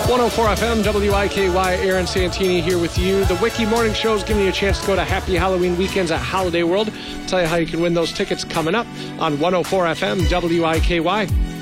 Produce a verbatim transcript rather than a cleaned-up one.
one oh four F M, W I K Y, Aaron Santini here with you. The Wiki Morning Show is giving you a chance to go to Happy Halloween Weekends at Holiday World. I'll tell you how you can win those tickets coming up on one oh four F M, W I K Y.